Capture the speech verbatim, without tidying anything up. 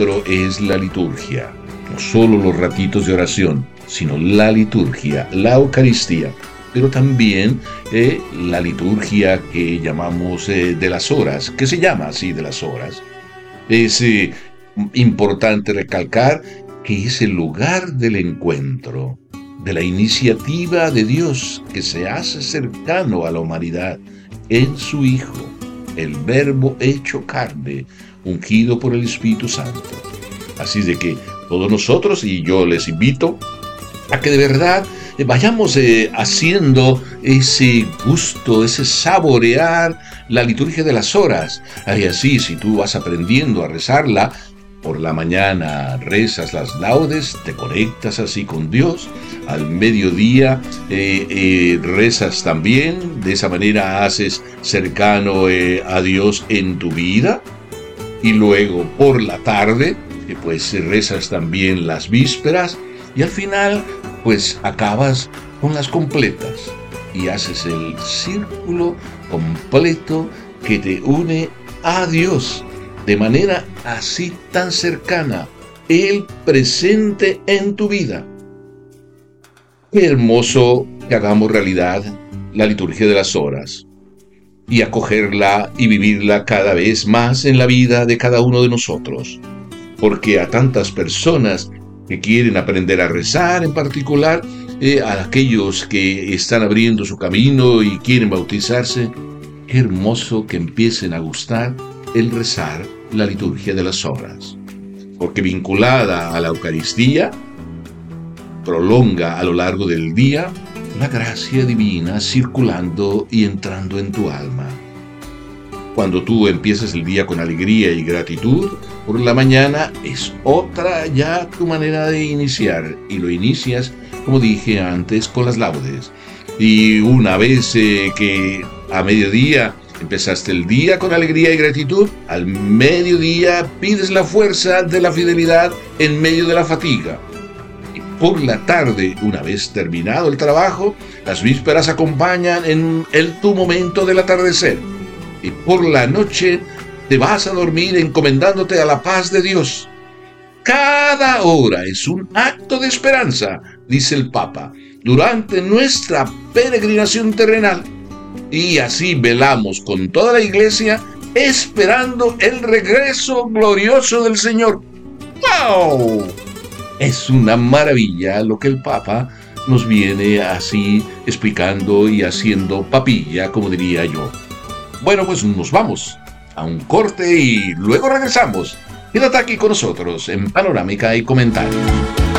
encuentro es la liturgia. No solo los ratitos de oración, sino la liturgia, la Eucaristía, pero también eh, la liturgia que llamamos eh, de las horas, que se llama así de las horas. Es eh, importante recalcar que es el lugar del encuentro, de la iniciativa de Dios que se hace cercano a la humanidad en su Hijo, el Verbo hecho carne, ungido por el Espíritu Santo. Así de que todos nosotros, y yo les invito a que de verdad eh, vayamos eh, haciendo ese gusto, ese saborear la liturgia de las horas. Y así, si tú vas aprendiendo a rezarla, por la mañana rezas las laudes, te conectas así con Dios. Al mediodía eh, eh, rezas también. De esa manera haces cercano eh, a Dios en tu vida. Y luego por la tarde, eh, pues rezas también las vísperas. Y al final, pues acabas con las completas. Y haces el círculo completo que te une a Dios. De manera así tan cercana, Él presente en tu vida. Qué hermoso que hagamos realidad la liturgia de las horas y acogerla y vivirla cada vez más en la vida de cada uno de nosotros. Porque a tantas personas que quieren aprender a rezar, en particular eh, a aquellos que están abriendo su camino y quieren bautizarse, qué hermoso que empiecen a gustar el rezar la liturgia de las horas, porque vinculada a la Eucaristía, prolonga a lo largo del día la gracia divina circulando y entrando en tu alma. Cuando tú empiezas el día con alegría y gratitud, por la mañana es otra ya tu manera de iniciar, y lo inicias, como dije antes, con las laudes. Y una vez eh, que a mediodía empezaste el día con alegría y gratitud, al mediodía pides la fuerza de la fidelidad en medio de la fatiga. Y por la tarde, una vez terminado el trabajo, las vísperas acompañan en el tu momento del atardecer. Y por la noche te vas a dormir encomendándote a la paz de Dios. Cada hora es un acto de esperanza, dice el Papa, durante nuestra peregrinación terrenal. Y así velamos con toda la Iglesia esperando el regreso glorioso del Señor. ¡Wow! Es una maravilla lo que el Papa nos viene así explicando y haciendo papilla, como diría yo. Bueno, pues nos vamos a un corte y luego regresamos. Quédate aquí con nosotros en Panorámica y Comentarios.